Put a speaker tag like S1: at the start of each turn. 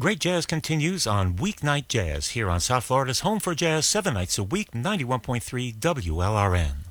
S1: Great jazz continues on Weeknight Jazz here on South Florida's home for jazz 7 nights a week, 91.3 WLRN.